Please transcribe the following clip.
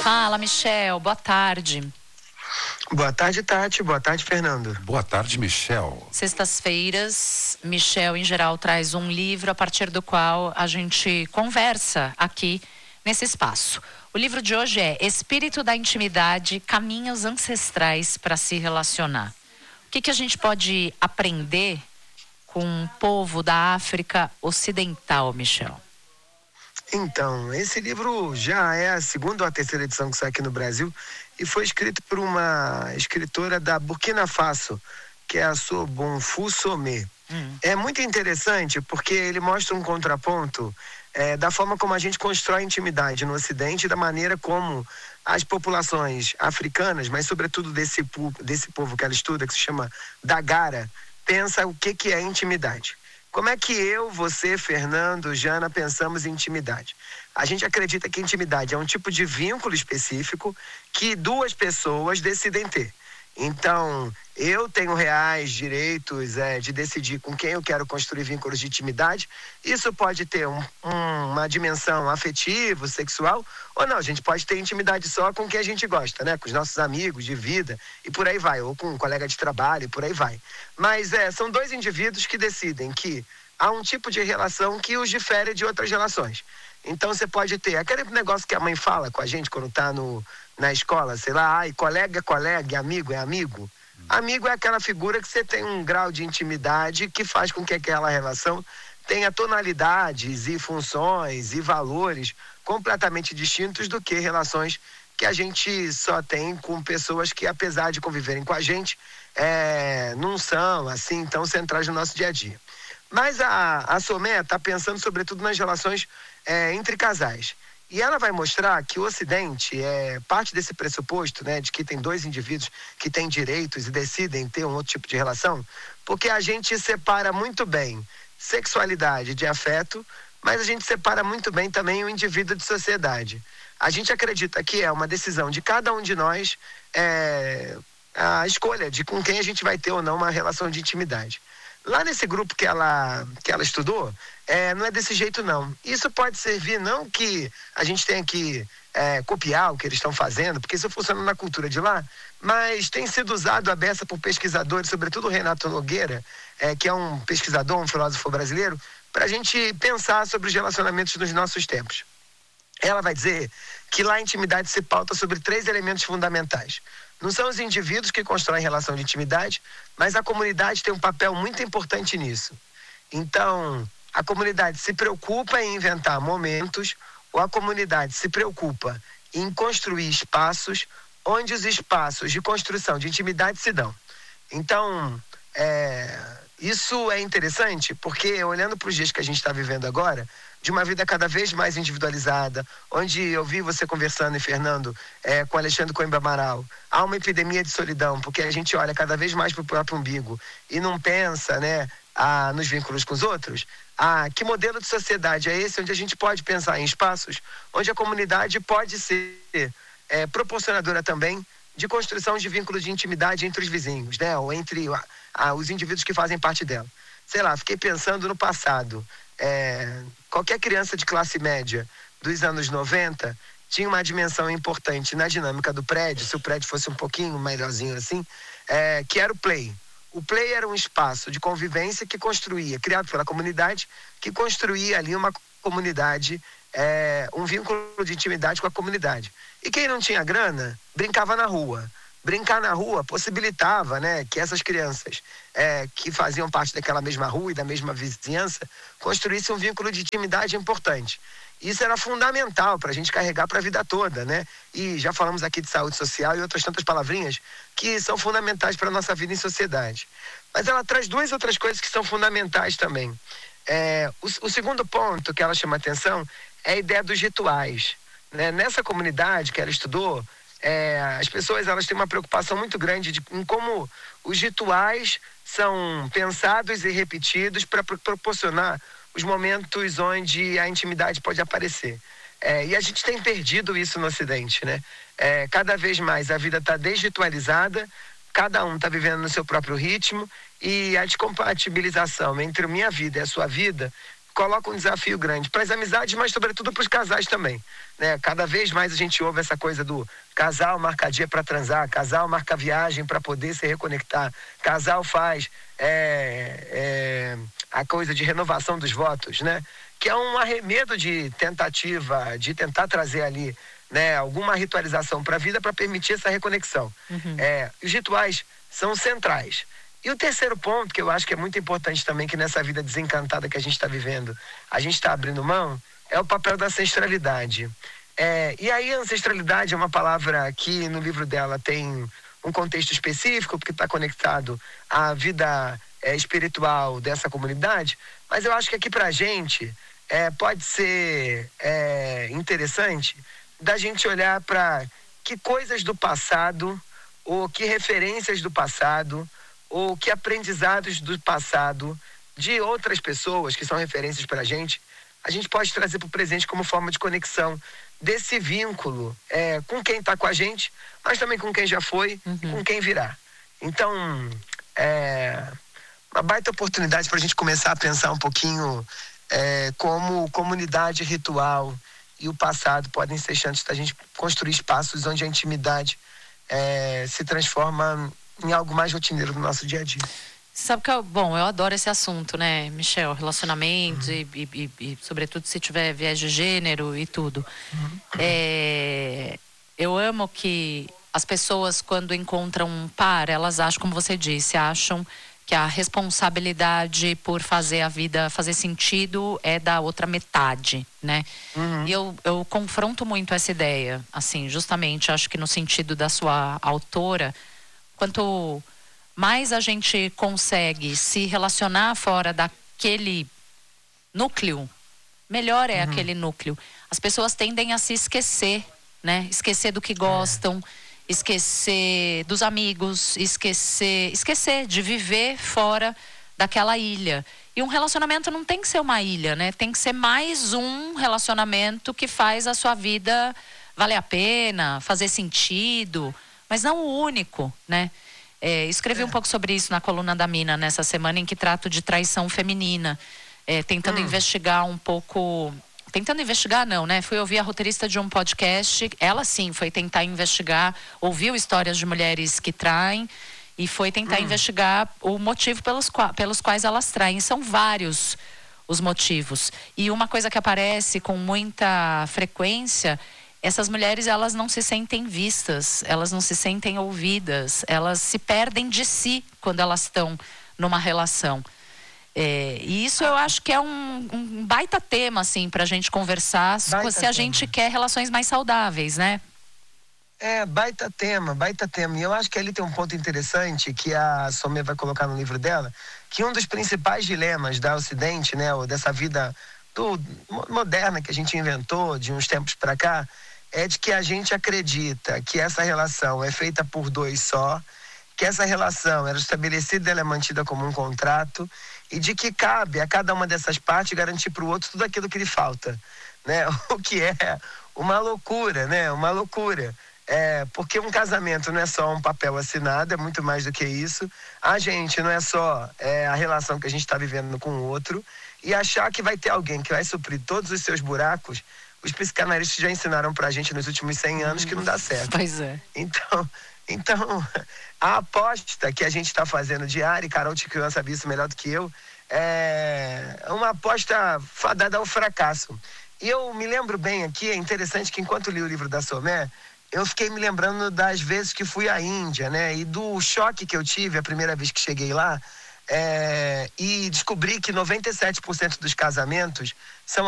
Fala, Michel, boa tarde. Boa tarde, Tati. Boa tarde, Fernando. Boa tarde, Michel. Sextas-feiras, Michel, em geral, traz um livro a partir do qual a gente conversa aqui nesse espaço. O livro de hoje é Espírito da Intimidade, Caminhos Ancestrais para se Relacionar. O que a gente pode aprender com o povo da África Ocidental, Michel? Então, esse livro já é a segunda ou a terceira edição que sai aqui no Brasil e foi escrito por uma escritora da Burkina Faso, que é a Sobonfu Somé. É muito interessante porque ele mostra um contraponto da forma como a gente constrói intimidade no Ocidente e da maneira como as populações africanas, mas sobretudo desse povo que ela estuda, que se chama Dagara, pensa o que é intimidade. Como é que eu, você, Fernando, Jana, pensamos em intimidade? A gente acredita que intimidade é um tipo de vínculo específico que duas pessoas decidem ter. Então, eu tenho reais direitos de decidir com quem eu quero construir vínculos de intimidade. Isso pode ter uma dimensão afetiva, sexual, ou não. A gente pode ter intimidade só com quem a gente gosta, né? Com os nossos amigos de vida e por aí vai. Ou com um colega de trabalho e por aí vai. Mas são dois indivíduos que decidem que há um tipo de relação que os difere de outras relações. Então, você pode ter aquele negócio que a mãe fala com a gente quando está na escola, sei lá, colega é colega, amigo é amigo. Amigo é aquela figura que você tem um grau de intimidade que faz com que aquela relação tenha tonalidades e funções e valores completamente distintos do que relações que a gente só tem com pessoas que, apesar de conviverem com a gente, não são assim tão centrais no nosso dia a dia. Mas a Somé está pensando sobretudo nas relações entre casais. E ela vai mostrar que o Ocidente parte desse pressuposto, né, de que tem dois indivíduos que têm direitos e decidem ter um outro tipo de relação, porque a gente separa muito bem sexualidade de afeto, mas a gente separa muito bem também o indivíduo de sociedade. A gente acredita que é uma decisão de cada um de nós a escolha de com quem a gente vai ter ou não uma relação de intimidade. Lá nesse grupo que ela estudou, não é desse jeito não. Isso pode servir não que a gente tenha que copiar o que eles estão fazendo, porque isso funciona na cultura de lá, mas tem sido usado à beça por pesquisadores, sobretudo o Renato Nogueira, que é um pesquisador, um filósofo brasileiro, para a gente pensar sobre os relacionamentos nos nossos tempos. Ela vai dizer que lá a intimidade se pauta sobre 3 elementos fundamentais. Não são os indivíduos que constroem relação de intimidade, mas a comunidade tem um papel muito importante nisso. Então, a comunidade se preocupa em inventar momentos, ou a comunidade se preocupa em construir espaços onde os espaços de construção de intimidade se dão. Então, isso é interessante porque, olhando para os dias que a gente está vivendo agora, de uma vida cada vez mais individualizada, onde eu vi você conversando, e Fernando, com Alexandre Coimbra Amaral, há uma epidemia de solidão, porque a gente olha cada vez mais para o próprio umbigo e não pensa, nos vínculos com os outros. Que modelo de sociedade é esse onde a gente pode pensar em espaços onde a comunidade pode ser proporcionadora também de construção de vínculos de intimidade entre os vizinhos, ou entre os indivíduos que fazem parte dela. Sei lá, fiquei pensando no passado. Qualquer criança de classe média dos anos 90 tinha uma dimensão importante na dinâmica do prédio, se o prédio fosse um pouquinho melhorzinho assim, que era o play. O play era um espaço de convivência que construía, criado pela comunidade, que construía ali uma comunidade, um vínculo de intimidade com a comunidade. E quem não tinha grana, brincava na rua. Brincar na rua possibilitava, que essas crianças que faziam parte daquela mesma rua e da mesma vizinhança construíssem um vínculo de intimidade importante. Isso era fundamental para a gente carregar para a vida toda, E já falamos aqui de saúde social e outras tantas palavrinhas que são fundamentais para a nossa vida em sociedade. Mas ela traz 2 outras coisas que são fundamentais também. O segundo ponto que ela chama atenção é a ideia dos rituais. Nessa comunidade que ela estudou, as pessoas elas têm uma preocupação muito grande em como os rituais são pensados e repetidos para proporcionar os momentos onde a intimidade pode aparecer. E a gente tem perdido isso no Ocidente, cada vez mais a vida está desritualizada, cada um está vivendo no seu próprio ritmo e a descompatibilização entre a minha vida e a sua vida coloca um desafio grande para as amizades, mas sobretudo para os casais também. né? Cada vez mais a gente ouve essa coisa do casal marca dia para transar, casal marca viagem para poder se reconectar, casal faz a coisa de renovação dos votos, né? Que é um arremedo de tentativa, de tentar trazer ali, né, alguma ritualização para a vida para permitir essa reconexão. Os rituais são centrais. E o terceiro ponto, que eu acho que é muito importante também, que nessa vida desencantada que a gente está vivendo, a gente está abrindo mão, é o papel da ancestralidade. E aí a ancestralidade é uma palavra que no livro dela tem um contexto específico, porque está conectado à vida espiritual dessa comunidade, mas eu acho que aqui para a gente pode ser interessante da gente olhar para que coisas do passado, ou que referências do passado, ou que aprendizados do passado de outras pessoas que são referências para a gente pode trazer para o presente como forma de conexão desse vínculo com quem está com a gente, mas também com quem já foi, com quem virá. Então, uma baita oportunidade para a gente começar a pensar um pouquinho como comunidade ritual e o passado podem ser chances da gente construir espaços onde a intimidade se transforma em algo mais rotineiro no nosso dia a dia. Sabe que eu adoro esse assunto, né, Michel? Relacionamentos e sobretudo se tiver viés de gênero e tudo. Eu amo que as pessoas, quando encontram um par, elas acham, como você disse, acham que a responsabilidade por fazer a vida fazer sentido é da outra metade, né? E eu confronto muito essa ideia, assim, justamente, acho que no sentido da sua autora, quanto mais a gente consegue se relacionar fora daquele núcleo, melhor é aquele núcleo. As pessoas tendem a se esquecer, né? Esquecer do que gostam, esquecer dos amigos, esquecer de viver fora daquela ilha. E um relacionamento não tem que ser uma ilha, né? Tem que ser mais um relacionamento que faz a sua vida valer a pena, fazer sentido, mas não o único, né? Escrevi um pouco sobre isso na coluna da Mina nessa semana, em que trato de traição feminina, tentando investigar um pouco. Tentando investigar não, né? Fui ouvir a roteirista de um podcast, ela sim foi tentar investigar, ouviu histórias de mulheres que traem e foi tentar investigar o motivo pelos quais elas traem. São vários os motivos. E uma coisa que aparece com muita frequência, essas mulheres, elas não se sentem vistas, elas não se sentem ouvidas, elas se perdem de si quando elas estão numa relação. E isso eu acho que é um baita tema, assim, pra gente conversar se a gente quer relações mais saudáveis, né? Baita tema. E eu acho que ali tem um ponto interessante que a Somé vai colocar no livro dela, que um dos principais dilemas da Ocidente, né, ou dessa vida moderna que a gente inventou de uns tempos pra cá, é de que a gente acredita que essa relação é feita por dois só, que essa relação era estabelecida, ela é mantida como um contrato, e de que cabe a cada uma dessas partes garantir para o outro tudo aquilo que lhe falta, né? O que é uma loucura, né? Uma loucura. Porque um casamento não é só um papel assinado, é muito mais do que isso. A gente não é só a relação que a gente está vivendo com o outro, e achar que vai ter alguém que vai suprir todos os seus buracos, os psicanalistas já ensinaram pra gente nos últimos 100 anos que não dá certo. Pois é. Então, a aposta que a gente está fazendo diária, e Carol Tiquian sabe isso melhor do que eu, é uma aposta fadada ao fracasso. E eu me lembro bem aqui, é interessante que enquanto li o livro da Somé, eu fiquei me lembrando das vezes que fui à Índia, né? E do choque que eu tive a primeira vez que cheguei lá, e descobri que 97% dos casamentos são